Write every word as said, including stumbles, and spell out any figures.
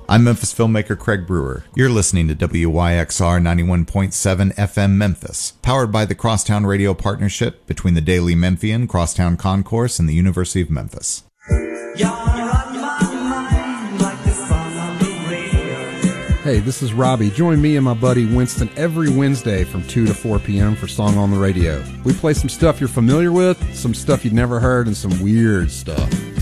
I'm Memphis filmmaker Craig Brewer. You're listening to W Y X R ninety-one point seven F M Memphis, powered by the Crosstown Radio Partnership between the Daily Memphian, Crosstown Concourse, and the University of Memphis. Hey, this is Robbie. Join me and my buddy Winston every Wednesday from two to four p.m. for Song on the Radio. We play some stuff you're familiar with, some stuff you'd never heard, and some weird stuff.